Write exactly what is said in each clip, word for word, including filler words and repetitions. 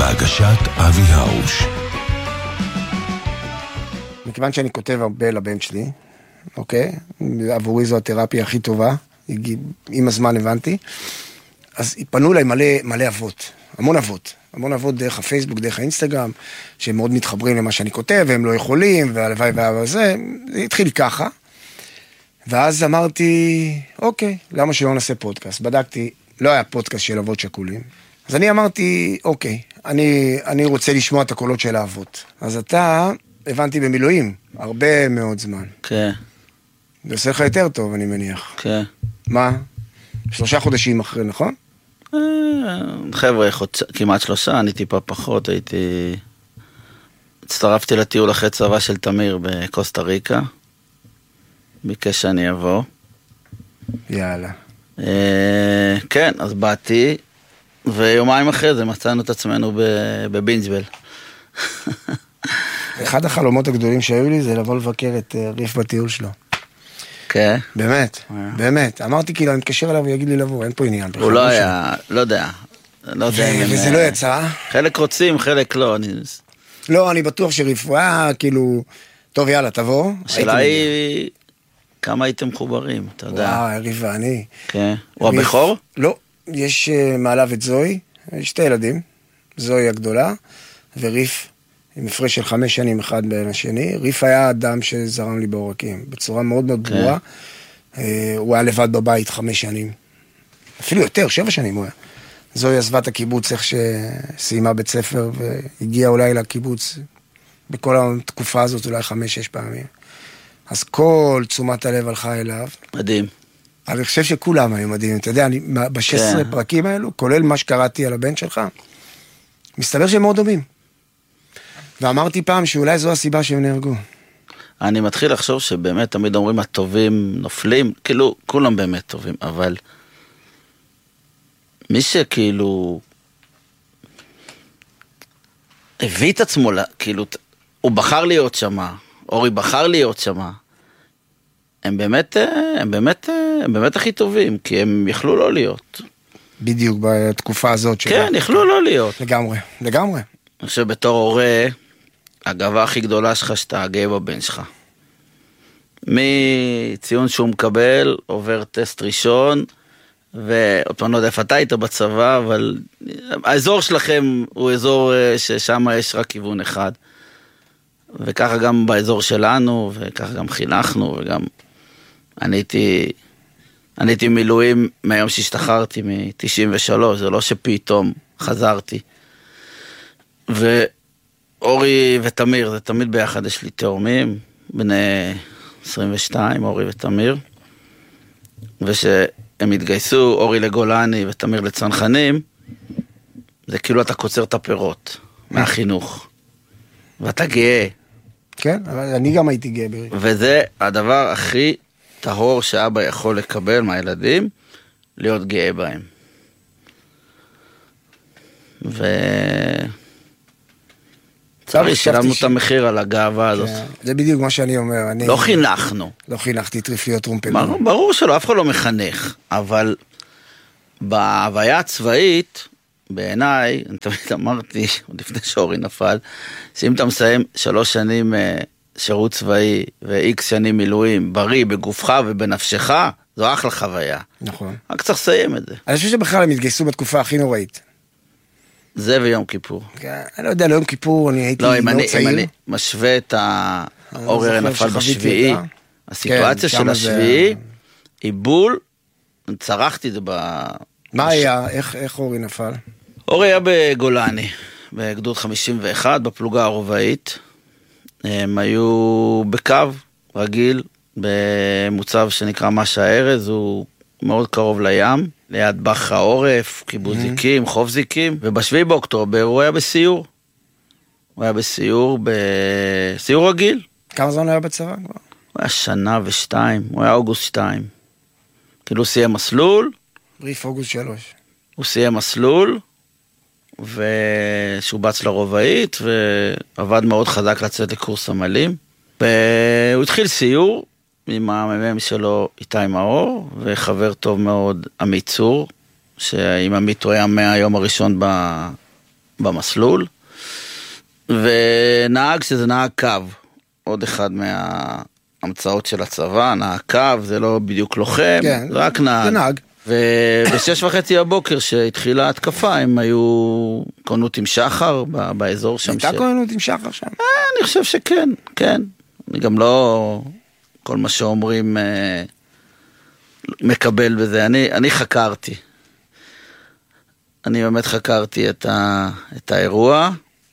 בהגשת אבי הרוש. מכיוון שאני כותב הרבה לבן שלי, אוקיי? עבורי זו התרפיה הכי טובה, עם הזמן הבנתי, אז פנו אליי מלא, מלא אבות, המון אבות, המון אבות דרך הפייסבוק, דרך האינסטגרם, שהם מאוד מתחברים למה שאני כותב, והם לא יכולים, והלוואי וזה, זה התחיל ככה, ואז אמרתי, אוקיי, למה שלא נעשה פודקאסט? בדקתי, לא היה פודקאסט של אבות שכולים, אז אני אמרתי, אוקיי, אני, אני רוצה לשמוע את הקולות של האבות. אז אתה, הבנתי במילואים, הרבה מאוד זמן. כן. זה עושה לך יותר טוב, אני מניח. כן. מה? שלושה חודשים אחרי, נכון? חבר'ה, כמעט שלושה, אני טיפה פחות, הייתי... הצטרפתי לטיול אחרי צבא של תמיר בקוסטה ריקה. ביקש שאני אבוא. יאללה. כן, אז באתי, ויומיים אחרי זה מצאנו את עצמנו בבינג'בל. אחד החלומות הגדולים שהיו לי זה לבוא לבקר את ריף בטיול שלו. כן. באמת, באמת. אמרתי כאילו, אני מתקשר אליו ויגיד לי לבוא, אין פה עניין. הוא לא היה, לא יודע. וזה לא יצא. חלק רוצים, חלק לא. לא, אני בטוח שריף, הוא היה כאילו, טוב יאללה, תבוא. השאלה היא, כמה הייתם מחוברים, אתה יודע. וואו, ריף ואני. כן. הוא הבכור? לא, יש מעליו את זוי, שתי ילדים, זוי הגדולה, וריף. עם הפרש של חמש שנים אחד בין השני. ריף היה אדם שזרם לי בעורקים, בצורה מאוד מאוד ברורה. הוא היה לבד בבית חמש שנים. אפילו יותר, שבע שנים הוא היה. זוהי עזבה את הקיבוץ איך שסיימה בית ספר, והגיעה אולי לקיבוץ בכל התקופה הזאת, אולי חמש, שש פעמים. אז כל תשומת הלב הלכה אליו. מדהים. אני חושב שכולם היו מדהים. אתה יודע, ב-שש עשרה פרקים האלו, כולל מה שקראתי על הבן שלך, מסתבר שהם מאוד דומים. ואמרתי פעם שאולי זו הסיבה שהם נהרגו. אני מתחיל לחשוב שבאמת תמיד אומרים הטובים נופלים, כאילו כולם באמת טובים, אבל מי שכאילו הביא את עצמו, כאילו הוא בחר להיות שמה, אורי בחר להיות שמה, הם באמת, הם באמת, הם באמת הכי טובים, כי הם יכלו לא להיות. בדיוק בתקופה הזאת. כן, יכלו לא להיות. לגמרי, לגמרי. אני חושב בתור הורה, הגאווה הכי גדולה שלך שאתה גאה בבן שלך. מציון שהוא מקבל, עובר טסט ראשון, ועוד פעם לא יודע איפה אתה היית בצבא, אבל האזור שלכם הוא אזור ששם יש רק כיוון אחד. וככה גם באזור שלנו, וככה גם חינכנו, וגם אני הייתי, אני הייתי מילואים מהיום שהשתחררתי מ-תשעים ושלוש, זה לא שפתאום חזרתי. ואורי ותמיר, זה תמיד ביחד, יש לי תאומים, בני עשרים ושתיים, אורי ותמיר, ושהם התגייסו, אורי לגולני ותמיר לצנחנים, זה כאילו אתה קוצר את הפירות מהחינוך, ואתה גאה. כן, אבל אני גם הייתי גאה ברגע. וזה הדבר הכי טהור שאבא יכול לקבל מהילדים, להיות גאה בהם. ו... צרי, שילמנו את המחיר על הגאווה הזאת. זה בדיוק מה שאני אומר. לא חינכנו. לא חינכתי טריף להיות רומפלדור. ברור שלא, אף אחד לא מחנך, אבל בהוויה הצבאית, בעיניי, אני תמיד אמרתי, עוד לפני שאורי נפל, שאם אתה מסיים שלוש שנים שירות צבאי ואיקס שנים מילואים, בריא בגופך ובנפשך, זו אחלה חוויה. נכון. רק צריך לסיים את זה. אני חושב שבכלל הם התגייסו בתקופה הכי נוראית. זה ויום כיפור. אני לא יודע, ליום כיפור אני הייתי מאוד צעיר. לא, אם אני משווה את האורר נפל בשביעי, הסיטואציה של השביעי, עיבול, צרחתי את זה ב... מה היה? איך אורי נפל? אורי היה בגולני, בגדוד חמישים ואחת, בפלוגה הרובעית. הם היו בקו רגיל, במוצב שנקרא משה הארז, הוא מאוד קרוב לים, ליד בח העורף, קיבוץ זיקים, חוף זיקים, ובשביעי באוקטובר הוא היה בסיור. הוא היה בסיור, בסיור רגיל. כמה זמן הוא היה בצבא כבר? הוא היה שנה ושתיים, הוא היה אוגוסט שתיים. כאילו הוא סיים מסלול. ריף אוגוסט שלוש. הוא סיים מסלול, ושובץ לרובעית, ועבד מאוד חזק לצאת לקורס המלים. והוא התחיל סיור, עם המ"מ שלו איתי מאור, וחבר טוב מאוד עמית צור, שעם עמית הוא היה מהיום הראשון במסלול, ונהג שזה נהג קו, עוד אחד מההמצאות של הצבא, נהג קו, זה לא בדיוק לוחם, כן, זה רק נהג. זה נהג. ובשש וחצי הבוקר שהתחילה התקפה, הם היו קונות עם שחר באזור שם. הייתה קונות עם שחר שם? אני חושב שכן, כן. אני גם לא, כל מה שאומרים מקבל בזה. אני, אני חקרתי. אני באמת חקרתי את, ה, את האירוע,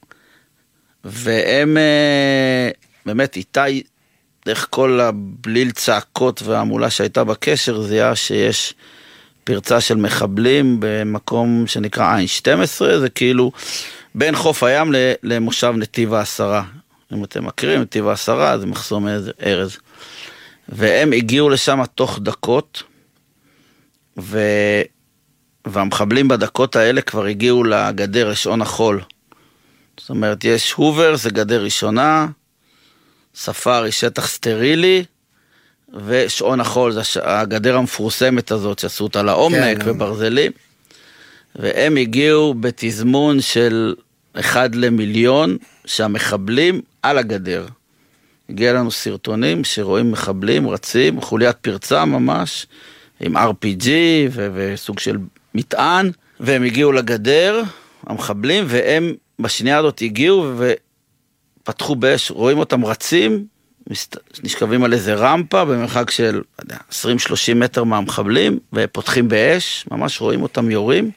והם באמת איתי, דרך כל הבליל צעקות והמולה שהייתה בקשר, זה היה שיש פרצה של מחבלים במקום שנקרא עין שתים עשרה, זה כאילו בין חוף הים למושב נתיב העשרה. אם אתם מכירים, נתיב העשרה, זה מחסום ארז. והם הגיעו לשם תוך דקות, ו... והמחבלים בדקות האלה כבר הגיעו לגדר לשעון החול. זאת אומרת, יש הובר, זה גדר ראשונה, ספארי, שטח סטרילי, ושעון החול, זה הגדר המפורסמת הזאת, שעשו אותה לעומק כן, וברזלים. והם הגיעו בתזמון של אחד למיליון, שהמחבלים על הגדר. הגיע לנו סרטונים שרואים מחבלים, רצים, חוליית פרצה ממש, עם אר פי ג'י ו- וסוג של מטען, והם הגיעו לגדר, המחבלים, והם בשנייה הזאת הגיעו ופתחו באש, רואים אותם רצים, נשכבים על איזה רמפה במרחק של עשרים שלושים מטר מהמחבלים, ופותחים באש, ממש רואים אותם יורים,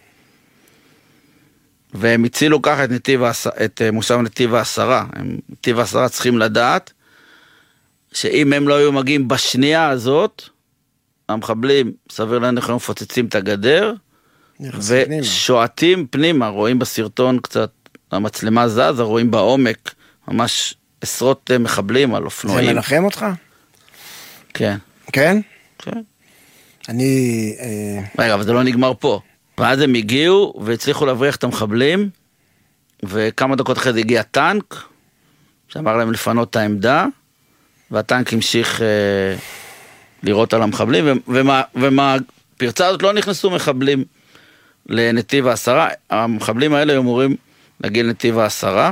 והם הצילו ככה את, נתיב, את מושב נתיב העשרה. נתיב העשרה צריכים לדעת, שאם הם לא היו מגיעים בשנייה הזאת, המחבלים סביר להניח היו מפוצצים את הגדר, ושועטים פנימה, רואים בסרטון קצת, המצלמה זזה, רואים בעומק, ממש עשרות מחבלים על אופנועים. זה מנחם אותך? כן. כן? כן. אני... רגע, אבל זה לא נגמר פה. ואז הם הגיעו והצליחו להבריח את המחבלים, וכמה דקות אחרי זה הגיע טנק, שאמר להם לפנות את העמדה, והטנק המשיך אה, לראות על המחבלים, ומה, ומה פרצה הזאת לא נכנסו מחבלים לנתיב העשרה, המחבלים האלה היו אמורים להגיע לנתיב העשרה,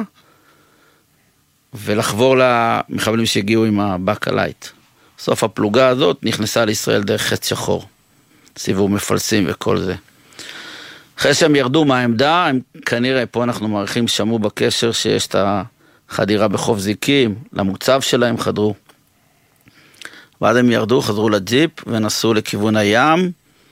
ולחבור למחבלים שהגיעו עם הבאק הלייט. סוף הפלוגה הזאת נכנסה לישראל דרך חץ שחור, סיבוב מפלסים וכל זה. אחרי שהם ירדו מהעמדה, הם כנראה, פה אנחנו מעריכים, שמעו בקשר שיש את החדירה בחוף זיקים, למוצב שלהם חדרו. ואז הם ירדו, חזרו לג'יפ, ונסעו לכיוון הים,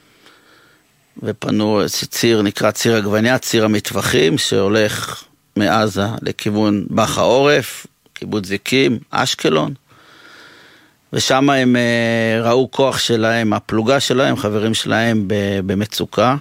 ופנו ציר, נקרא ציר עגבניה, ציר המטווחים, שהולך מעזה לכיוון בח העורף, קיבוץ זיקים, אשקלון, ושם הם ראו כוח שלהם, הפלוגה שלהם, חברים שלהם במצוקה,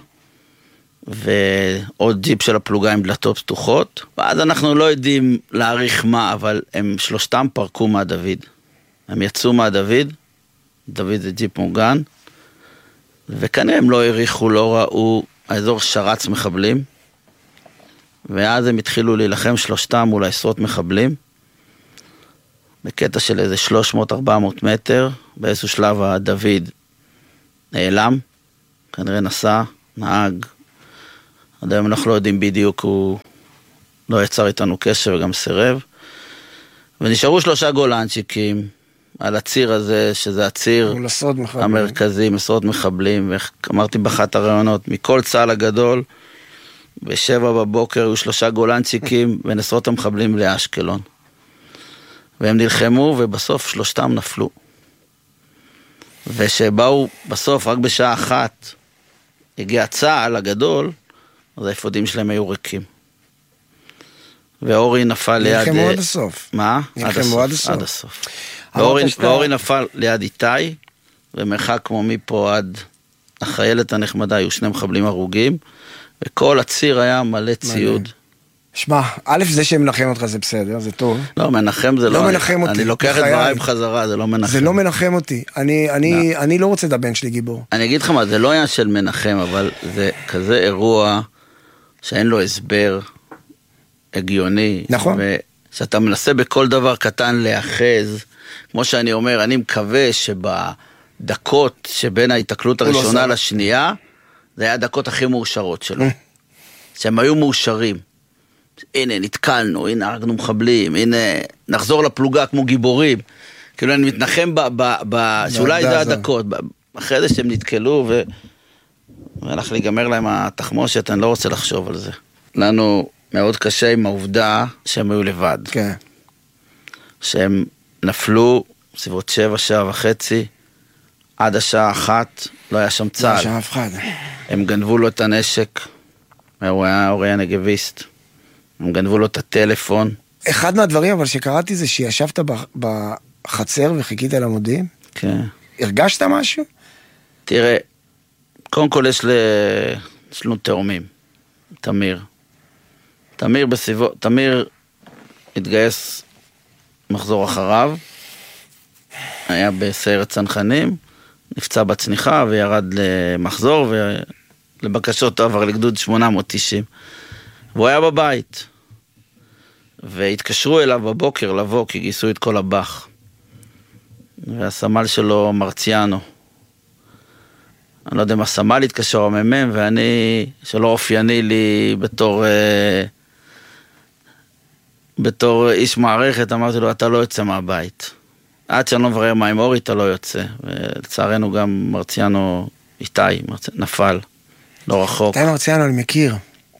ועוד ג'יפ של הפלוגה עם דלתות פתוחות, ואז אנחנו לא יודעים להעריך מה, אבל הם שלושתם פרקו מהדוד. הם יצאו מהדוד, דוד זה ג'יפ מוגן, וכנראה הם לא העריכו, לא ראו, האזור שרץ מחבלים, ואז הם התחילו להילחם שלושתם מול עשרות מחבלים, בקטע של איזה שלוש מאות ארבע מאות מטר, באיזשהו שלב הדוד נעלם, כנראה נסע, נהג, עד היום אנחנו לא יודעים בדיוק, הוא לא יצר איתנו קשר וגם סירב, ונשארו שלושה גולנצ'יקים על הציר הזה, שזה הציר המרכזי, עשרות מחבלים, ואמרתי באחת הרעיונות, מכל צה"ל הגדול, בשבע בבוקר היו שלושה גולנצ'יקים בין עשרות המחבלים לאשקלון. והם נלחמו ובסוף שלושתם נפלו. ושבאו בסוף רק בשעה אחת, הגיע צה"ל הגדול, אז האפודים שלהם היו ריקים. ואורי נפל ליד... נלחמו עד הסוף. מה? נלחמו עד הסוף. עד הסוף. ואורי, ואורי נפל ליד איתי, ומרחק כמו מפה עד החיילת הנחמדה, היו שני מחבלים הרוגים, וכל הציר היה מלא ציוד. שמע, א' זה שמנחם אותך זה בסדר, זה טוב. לא, מנחם זה לא... לא מנחם אותי. אני לוקח את דבריי בחזרה, זה לא מנחם. זה לא מנחם אותי. אני, אני, אני לא רוצה את הבן שלי גיבור. אני אגיד לך מה, זה לא היה של מנחם, אבל זה כזה אירוע שאין לו הסבר הגיוני. נכון. ושאתה מנסה בכל דבר קטן להאחז, כמו שאני אומר, אני מקווה שבדקות שבין ההתקלות הראשונה לשנייה, זה היה הדקות הכי מאושרות שלו. שהם היו מאושרים. הנה, נתקלנו, הנה, הרגנו מחבלים, הנה, נחזור לפלוגה כמו גיבורים. כאילו, אני מתנחם ב... ב, ב שאולי זה הדקות. אחרי זה שהם נתקלו, ו... והלך להיגמר להם התחמושת, אני לא רוצה לחשוב על זה. לנו מאוד קשה עם העובדה שהם היו לבד. כן. שהם נפלו סביבות שבע, שעה וחצי, עד השעה אחת, לא היה שם צהל. לא היה שם אף אחד. הם גנבו לו את הנשק, הוא היה אורי הנגביסט. הם גנבו לו את הטלפון. אחד מהדברים אבל שקראתי זה שישבת בחצר וחיכית למודיעין. כן. הרגשת משהו? תראה, קודם כל יש לנו תאומים. תמיר. תמיר בסביבו, תמיר התגייס מחזור אחריו, היה בסיירת צנחנים, נפצע בצניחה וירד למחזור, ולבקשות עבר לגדוד שמונה מאות תשעים. והוא היה בבית. והתקשרו אליו בבוקר לבוא, כי גייסו את כל הבח. והסמל שלו מרציאנו. אני לא יודע אם הסמל התקשר הממם, ואני, שלא אופייני לי בתור, בתור איש מערכת, אמרתי לו, אתה לא יוצא מהבית. עד שאני לא מברר מה עם אורי, אתה לא יוצא. ולצערנו גם מרציאנו איתי, נפל, לא רחוק. איתי מרציאנו, אני מכיר.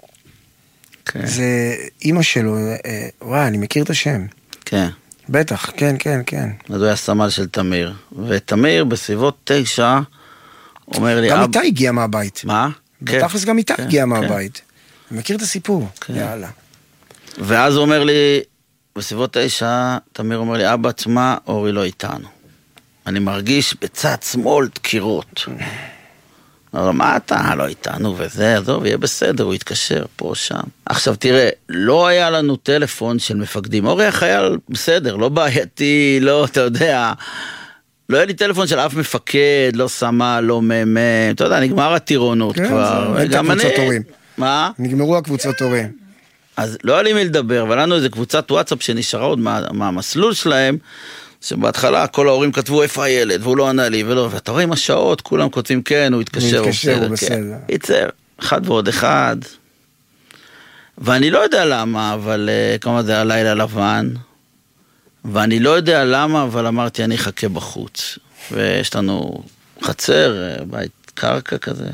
כן. זה אימא שלו, וואי, אני מכיר את השם. כן. בטח, כן, כן, כן. אז הוא היה סמל של תמיר. ותמיר בסביבות תשע, אומר לי... גם אב... איתי הגיע מהבית. מה? בתכלס כן. גם איתי כן, הגיע כן. מהבית. אני מכיר את הסיפור. כן. יאללה. ואז הוא אומר לי, בסביבות תשע, תמיר אומר לי, אבא, תשמע, אורי לא איתנו. אני מרגיש בצד שמאל דקירות. אמר, מה אתה? לא איתנו וזה, עזוב, יהיה בסדר, הוא יתקשר פה, שם. עכשיו תראה, לא היה לנו טלפון של מפקדים. אורי החייל בסדר, לא בעייתי, לא, אתה יודע, לא היה לי טלפון של אף מפקד, לא סמל, לא מ"מ, אתה יודע, נגמר הטירונות כן, כבר. זה גם הקבוצות אני... הורים. מה? נגמרו הקבוצות הורים. אז לא היה לי מי לדבר, אבל לנו איזה קבוצת וואטסאפ שנשארה עוד מה, מהמסלול שלהם, שבהתחלה כל ההורים כתבו איפה הילד, והוא לא ענה לי, ולא, ואתה רואה עם השעות, כולם כותבים כן, הוא התקשר, הוא מתקשר, הוא בסדר. בסדר. כן. יצר, אחד ועוד אחד, ואני לא יודע למה, אבל uh, כמה זה הלילה לבן, ואני לא יודע למה, אבל אמרתי, אני אחכה בחוץ, ויש לנו חצר, בית קרקע כזה,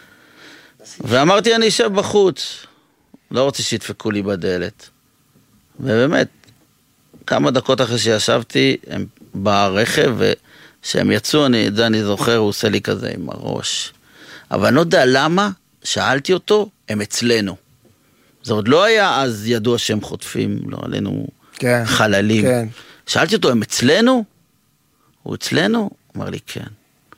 ואמרתי, אני אשב בחוץ, לא רוצה שידפקו לי בדלת, ובאמת, כמה דקות אחרי שישבתי, הם ברכב, וכשהם יצאו, אני, זה אני זוכר, הוא עושה לי כזה עם הראש. אבל אני לא יודע למה, שאלתי אותו, הם אצלנו. זה עוד לא היה אז ידוע שהם חוטפים, לא עלינו כן, חללים. כן. שאלתי אותו, הם אצלנו? הוא אצלנו? אמר לי, כן.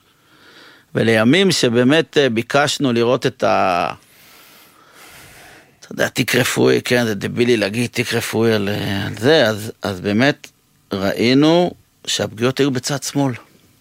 ולימים שבאמת ביקשנו לראות את ה... אתה יודע, תיק רפואי, כן, זה דבילי להגיד תיק רפואי על, על זה, אז, אז באמת ראינו שהפגיעות היו בצד שמאל.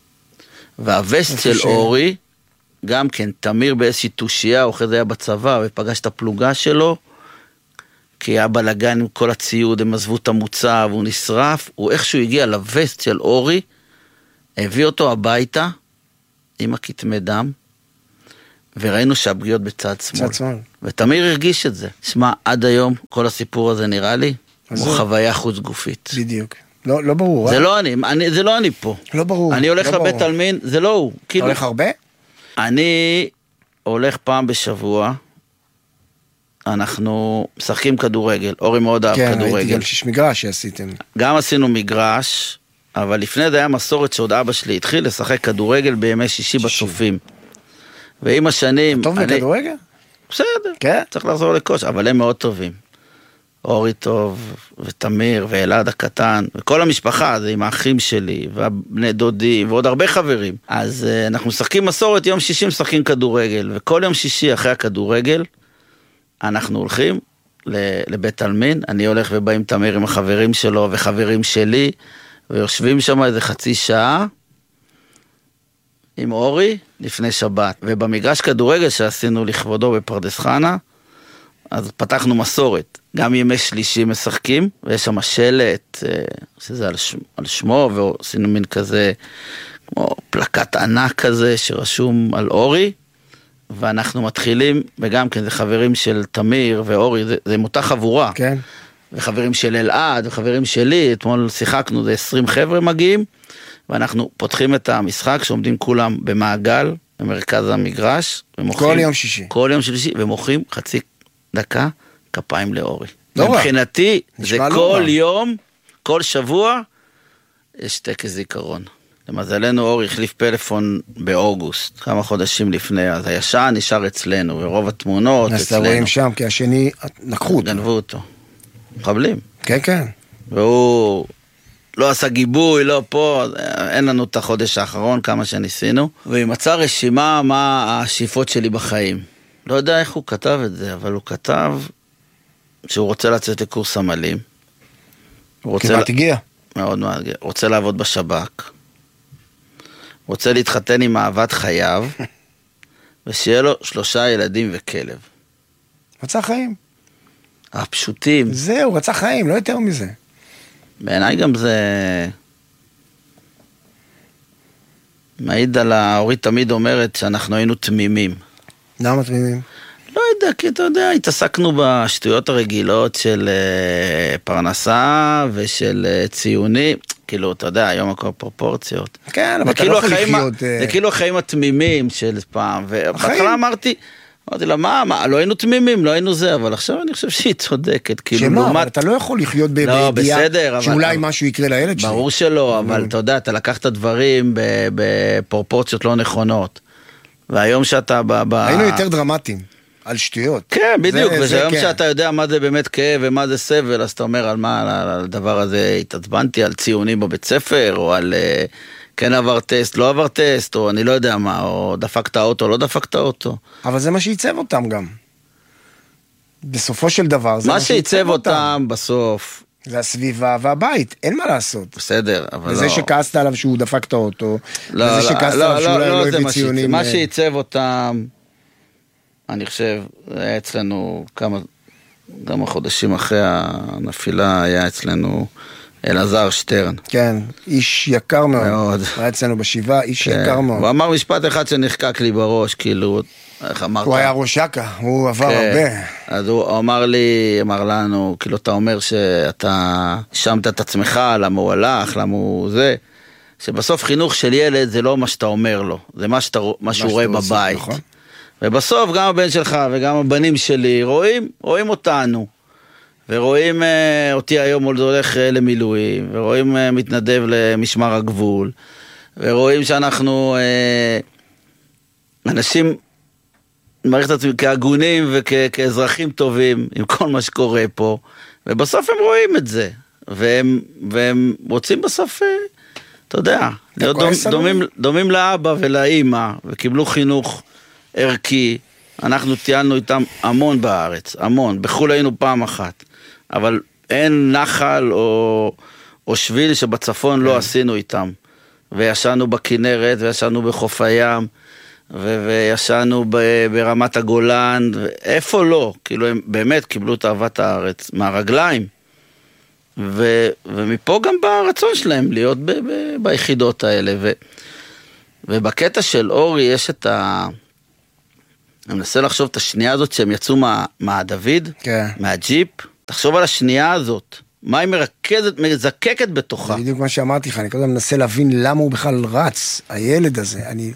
והווסט של אורי, גם כן, תמיר באיזושהי תושייה, או אחרי זה היה בצבא, ופגש את הפלוגה שלו, כי היה בלגן עם כל הציוד, הם עזבו את המוצב, הוא נשרף, הוא איכשהו הגיע לווסט של אורי, הביא אותו הביתה, עם הכתמי דם, וראינו שהפגיעות בצד שמאל. בצד שמאל. ותמיר הרגיש את זה. שמע, עד היום, כל הסיפור הזה נראה לי, כמו זה... חוויה חוץ גופית. בדיוק. לא, לא ברור. זה אה? לא אני, אני, זה לא אני פה. לא ברור. אני הולך לא לבית ברור. אלמין, זה לא הוא. כאילו, הולך הרבה? אני הולך פעם בשבוע, אנחנו משחקים כדורגל, אורי מאוד אהב כן, כדורגל. ראיתי גם שיש מגרש שעשיתם. גם עשינו מגרש, אבל לפני זה היה מסורת שעוד אבא שלי התחיל לשחק כדורגל בימי שישי בצופים. ועם השנים... טוב אני... בכדורגל? בסדר, כן? צריך לחזור לקוש, אבל הם מאוד טובים. אורי טוב, ותמיר, ואלעד הקטן, וכל המשפחה, זה עם האחים שלי, והבני דודי, ועוד הרבה חברים. אז uh, אנחנו משחקים מסורת, יום שישי משחקים כדורגל, וכל יום שישי אחרי הכדורגל, אנחנו הולכים לבית אלמין, אני הולך ובא עם תמיר עם החברים שלו, וחברים שלי, ויושבים שם איזה חצי שעה, עם אורי, לפני שבת. ובמגרש כדורגל שעשינו לכבודו בפרדס חנה, אז פתחנו מסורת. גם ימי שלישי משחקים, ויש שם שלט, שזה על, ש... על שמו, ועשינו מין כזה, כמו פלקט ענק כזה, שרשום על אורי, ואנחנו מתחילים, וגם כן, זה חברים של תמיר ואורי, זה, זה מותה חבורה. כן. וחברים של אלעד, וחברים שלי, אתמול שיחקנו, זה עשרים חבר'ה מגיעים, ואנחנו פותחים את המשחק, שעומדים כולם במעגל, במרכז המגרש, ומוחים, כל יום שישי. כל יום שישי, ומוחים חצי דקה, כפיים לאורי. לא רע. מבחינתי, זה נשמע לא כל רע. יום, כל שבוע, יש טקס זיכרון. למזלנו אורי החליף פלאפון באוגוסט, כמה חודשים לפני, אז הישן נשאר אצלנו, ורוב התמונות אז אצלנו. אתה רואים שם, כי השני, לקחו אותו. גנבו אותו. מחבלים. כן, כן. והוא לא עשה גיבוי, לא פה, אין לנו את החודש האחרון, כמה שניסינו. והיא מצאה רשימה מה השאיפות שלי בחיים. לא יודע איך הוא כתב את זה, אבל הוא כתב שהוא רוצה לצאת לקורס סמלים. כמעט הגיע. מאוד מאוד, רוצה לעבוד בשב"כ. רוצה להתחתן עם אהבת חייו, ושיהיה לו שלושה ילדים וכלב. רצה חיים. הפשוטים. זהו, רצה חיים, לא יותר מזה. בעיניי גם זה מעיד על ההורית תמיד אומרת שאנחנו היינו תמימים. למה תמימים? לא יודע, כי אתה יודע, התעסקנו בשטויות הרגילות של uh, פרנסה ושל uh, ציוני, כאילו, אתה יודע, היום הכל פרופורציות. כן, אבל אתה כאילו לא יכול החיים, לחיות... זה כאילו החיים התמימים של פעם, ובהתחלה אמרתי, אמרתי לה, מה, מה, לא היינו תמימים, לא היינו זה, אבל עכשיו אני חושב שהיא צודקת, כאילו, שמה, לעומת... אבל אתה לא יכול לחיות לא, בידיעה בסדר, אבל... שאולי משהו יקרה לילד שלי. ברור שלא, אבל אתה יודע, אתה לקחת דברים בפרופורציות לא נכונות, והיום שאתה... היינו יותר דרמטיים, על שטויות. כן, בדיוק, והיום כן. שאתה יודע מה זה באמת כאב ומה זה סבל, אז אתה אומר על מה, על הדבר הזה התעצבנתי, על ציונים בבית ספר, או על כן עבר טסט, לא עבר טסט, או אני לא יודע מה, או דפקת האוטו, לא דפקת האוטו. אבל זה מה שייצב אותם גם. בסופו של דבר, זה מה שייצב אותם בסוף... זה הסביבה והבית, אין מה לעשות. בסדר, אבל לא... וזה שכעסת עליו שהוא דפק את האוטו, לא, וזה לא, שכעסת לא, עליו שאולי לא, לא לא, הביא ציונים. מה שייצב אותם, אני חושב, היה אצלנו כמה, כמה חודשים אחרי הנפילה, היה אצלנו אלעזר שטרן. כן, איש יקר מאוד. מאוד. היה אצלנו בשבעה, איש כן. יקר מאוד. הוא אמר משפט אחד שנחקק לי בראש, כאילו, איך אמרת? הוא היה ראש אכ"א, הוא עבר כן. הרבה. אז הוא אמר לי, אמר לנו, כאילו, אתה אומר שאתה שמת את עצמך, למה הוא הלך, למה הוא זה, שבסוף חינוך של ילד זה לא מה שאתה אומר לו, זה מה, שאתה, מה שהוא רואה בבית. נכון. ובסוף גם הבן שלך וגם הבנים שלי רואים, רואים אותנו. ורואים אה, אותי היום עוד הולך אה, למילואים, ורואים אה, מתנדב למשמר הגבול, ורואים שאנחנו אה, אנשים, מערכת עצמי, כהגונים וכאזרחים טובים עם כל מה שקורה פה, ובסוף הם רואים את זה, והם, והם רוצים בסוף, אה, אתה יודע, להיות דומ, דומים, דומים לאבא ולאמא, וקיבלו חינוך ערכי. אנחנו טיילנו איתם המון בארץ, המון, בחול היינו פעם אחת, אבל אין נחל או, או שביל שבצפון לא עשינו איתם, וישנו בכנרת, וישנו בחוף הים, ו- וישנו ב- ברמת הגולן, איפה לא, כאילו הם באמת קיבלו את אהבת הארץ מהרגליים, ו- ומפה גם ברצון שלהם להיות ב- ב- ביחידות האלה, ו- ובקטע של אורי יש את ה... אני מנסה לחשוב את השנייה הזאת שהם יצאו מה, מה דוד, כן. מהג'יפ, תחשוב על השנייה הזאת, מה היא מרכזת, מזקקת בתוכה. זה בדיוק מה שאמרתי לך, אני קודם מנסה להבין למה הוא בכלל רץ, הילד הזה, אני...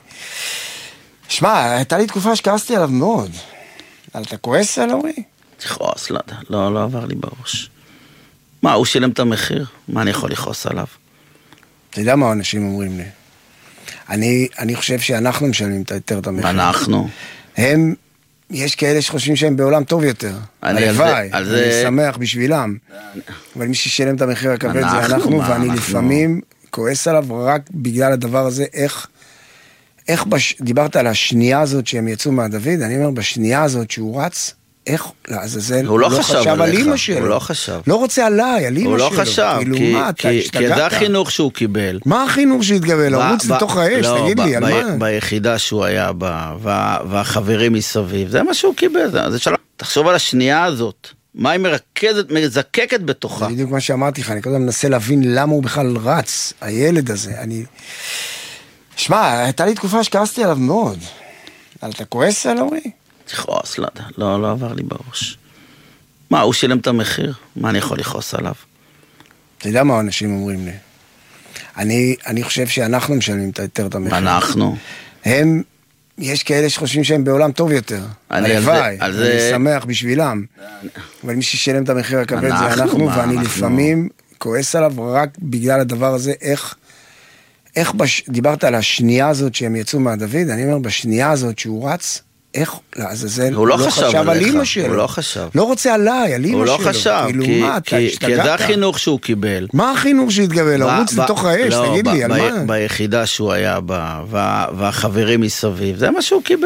שמע, הייתה לי תקופה שקרסתי עליו מאוד. אתה כועס על אורי? לכעוס, לא יודע, לא, לא עבר לי בראש. מה, הוא שילם את המחיר? מה אני יכול לכעוס עליו? אתה יודע מה אנשים אומרים לי? אני, אני חושב שאנחנו משלמים יותר את המחיר. אנחנו. הם, יש כאלה שחושבים שהם בעולם טוב יותר. הלוואי, אני זה... שמח בשבילם. אבל מי ששלם את המחיר הכבד זה אנחנו, מה, ואני אנחנו... לפעמים כועס עליו רק בגלל הדבר הזה, איך, איך בש... דיברת על השנייה הזאת שהם יצאו מהדוד, אני אומר, בשנייה הזאת שהוא רץ, איך, לעזאזל, הוא לא חשב, חשב על אמא שלו. הוא לא חשב. לא רוצה עליי, על אמא שלו. הוא לא חשב, כאילו, כי, מה, כי, כי זה החינוך שהוא קיבל. מה החינוך שהתקבל? לרוץ לתוך האש, לא, תגיד ב, לי, ב, על מה? ביחידה שהוא היה בה, וה, והחברים מסביב, זה מה שהוא קיבל. זה, זה שלא. תחשוב על השנייה הזאת, מה היא מרכזת, מזקקת בתוכה. זה בדיוק מה שאמרתי לך, אני קודם מנסה להבין למה הוא בכלל רץ, הילד הזה. אני... שמע, הייתה לי תקופה שקרסתי עליו מאוד. אתה כועס על אורי? לכעוס, לא יודע, לא, לא עבר לי בראש. מה, הוא שילם את המחיר? מה אני יכול לכעוס עליו? אתה יודע מה אנשים אומרים לי? אני, אני חושב שאנחנו משלמים יותר את המחיר. אנחנו? הם, יש כאלה שחושבים שהם בעולם טוב יותר. הלוואי, אני זה... שמח בשבילם. אבל מי ששלם את המחיר הכבד זה אנחנו, מה, ואני אנחנו... לפעמים כועס עליו רק בגלל הדבר הזה, איך, איך בש... דיברת על השנייה הזאת שהם יצאו מהדוד, אני אומר, בשנייה הזאת שהוא רץ, איך, לעזאזל, הוא לא חשב על עליך, אמא שלו. הוא לא חשב. לא רוצה עליי, על אמא שלו. הוא לא חשב, כאילו, כי, מה, כי, אתה כי זה החינוך שהוא קיבל. מה החינוך שהתקבל? לרוץ לתוך האש, לא, תגיד ב, לי, על ב, מה? ביחידה שהוא היה בה, וה, והחברים מסביב, זה מה שהוא קיבל.